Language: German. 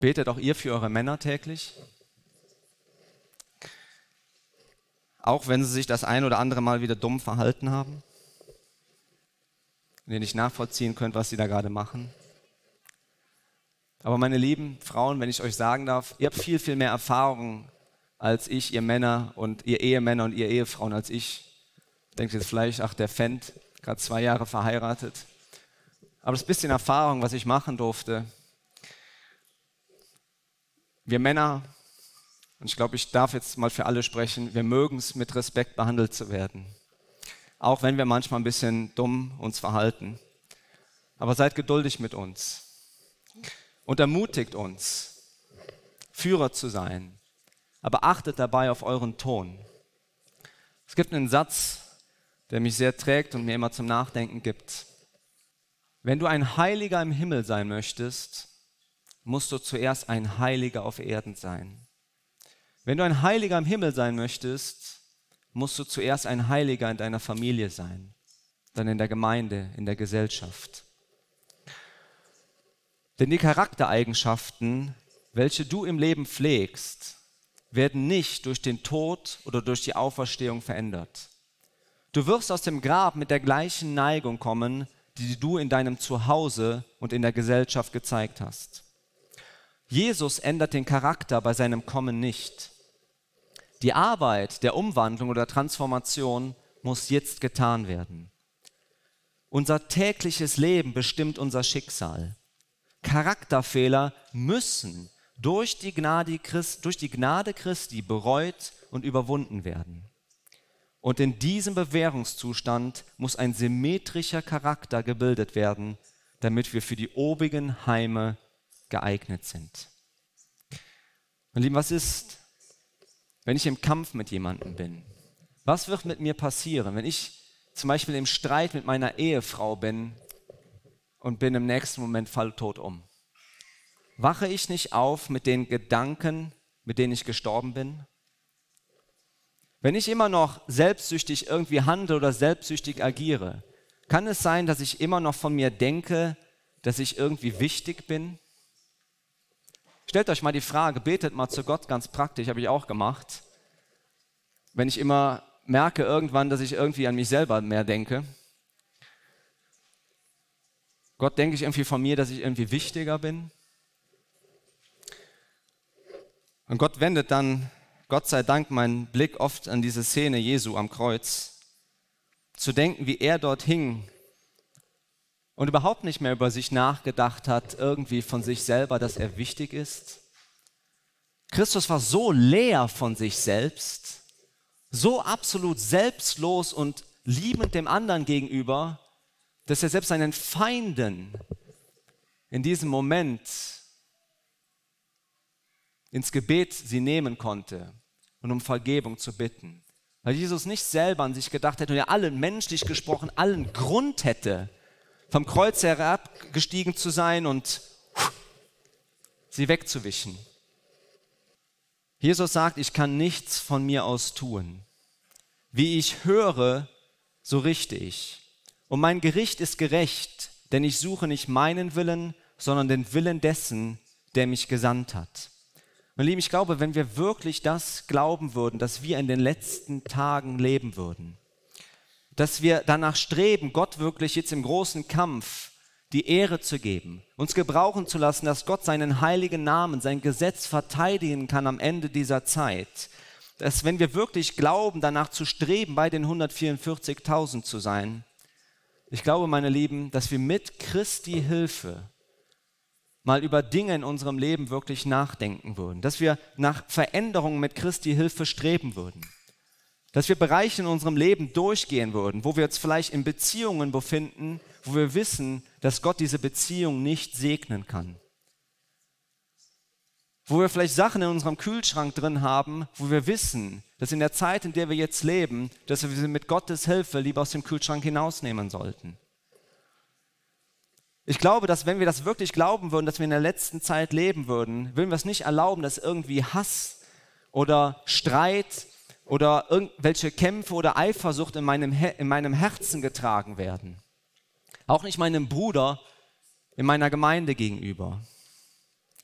Betet auch ihr für eure Männer täglich? Auch wenn sie sich das ein oder andere Mal wieder dumm verhalten haben? Und ihr nicht nachvollziehen könnt, was sie da gerade machen? Aber meine lieben Frauen, wenn ich euch sagen darf, ihr habt viel, viel mehr Erfahrung als ich, ihr Männer und ihr Ehemänner und ihr Ehefrauen als ich. Denkt jetzt vielleicht, ach, der Fendt, gerade 2 Jahre verheiratet. Aber das bisschen Erfahrung, was ich machen durfte, wir Männer, und ich glaube, ich darf jetzt mal für alle sprechen, wir mögen es, mit Respekt behandelt zu werden. Auch wenn wir manchmal ein bisschen dumm uns verhalten. Aber seid geduldig mit uns und ermutigt uns, Führer zu sein. Aber achtet dabei auf euren Ton. Es gibt einen Satz, der mich sehr trägt und mir immer zum Nachdenken gibt. Wenn du ein Heiliger im Himmel sein möchtest, musst du zuerst ein Heiliger auf Erden sein. Wenn du ein Heiliger im Himmel sein möchtest, musst du zuerst ein Heiliger in deiner Familie sein, dann in der Gemeinde, in der Gesellschaft. Denn die Charaktereigenschaften, welche du im Leben pflegst, werden nicht durch den Tod oder durch die Auferstehung verändert. Du wirst aus dem Grab mit der gleichen Neigung kommen, die du in deinem Zuhause und in der Gesellschaft gezeigt hast. Jesus ändert den Charakter bei seinem Kommen nicht. Die Arbeit der Umwandlung oder Transformation muss jetzt getan werden. Unser tägliches Leben bestimmt unser Schicksal. Charakterfehler müssen durch die Gnade Christi bereut und überwunden werden. Und in diesem Bewährungszustand muss ein symmetrischer Charakter gebildet werden, damit wir für die obigen Heime geeignet sind. Meine Lieben, was ist, wenn ich im Kampf mit jemandem bin? Was wird mit mir passieren, wenn ich zum Beispiel im Streit mit meiner Ehefrau bin und bin im nächsten Moment falltot um? Wache ich nicht auf mit den Gedanken, mit denen ich gestorben bin? Wenn ich immer noch selbstsüchtig irgendwie handle oder selbstsüchtig agiere, kann es sein, dass ich immer noch von mir denke, dass ich irgendwie wichtig bin? Stellt euch mal die Frage, betet mal zu Gott ganz praktisch, habe ich auch gemacht. Wenn ich immer merke irgendwann, dass ich irgendwie an mich selber mehr denke. Gott, denke ich irgendwie von mir, dass ich irgendwie wichtiger bin? Und Gott wendet dann, Gott sei Dank, meinen Blick oft an diese Szene Jesu am Kreuz, zu denken, wie er dort hing und überhaupt nicht mehr über sich nachgedacht hat, irgendwie von sich selber, dass er wichtig ist. Christus war so leer von sich selbst, so absolut selbstlos und liebend dem anderen gegenüber, dass er selbst seinen Feinden in diesem Moment ins Gebet sie nehmen konnte und um Vergebung zu bitten. Weil Jesus nicht selber an sich gedacht hätte und er allen menschlich gesprochen, allen Grund hätte, vom Kreuz herabgestiegen zu sein und sie wegzuwischen. Jesus sagt, ich kann nichts von mir aus tun. Wie ich höre, so richte ich. Und mein Gericht ist gerecht, denn ich suche nicht meinen Willen, sondern den Willen dessen, der mich gesandt hat. Meine Lieben, ich glaube, wenn wir wirklich das glauben würden, dass wir in den letzten Tagen leben würden, dass wir danach streben, Gott wirklich jetzt im großen Kampf die Ehre zu geben, uns gebrauchen zu lassen, dass Gott seinen heiligen Namen, sein Gesetz verteidigen kann am Ende dieser Zeit, dass wenn wir wirklich glauben, danach zu streben, bei den 144.000 zu sein, ich glaube, meine Lieben, dass wir mit Christi Hilfe mal über Dinge in unserem Leben wirklich nachdenken würden, dass wir nach Veränderungen mit Christi Hilfe streben würden, dass wir Bereiche in unserem Leben durchgehen würden, wo wir uns vielleicht in Beziehungen befinden, wo wir wissen, dass Gott diese Beziehung nicht segnen kann. Wo wir vielleicht Sachen in unserem Kühlschrank drin haben, wo wir wissen, dass in der Zeit, in der wir jetzt leben, dass wir sie mit Gottes Hilfe lieber aus dem Kühlschrank hinausnehmen sollten. Ich glaube, dass wenn wir das wirklich glauben würden, dass wir in der letzten Zeit leben würden, würden wir es nicht erlauben, dass irgendwie Hass oder Streit oder irgendwelche Kämpfe oder Eifersucht in meinem Herzen getragen werden. Auch nicht meinem Bruder in meiner Gemeinde gegenüber.